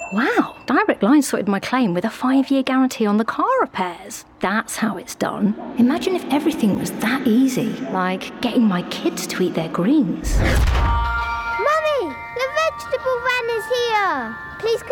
Wow, Direct Line sorted my claim with a 5-year guarantee on the car repairs. That's how it's done. Imagine if everything was that easy, like getting my kids to eat their greens. Mummy, the vegetable van is here. Please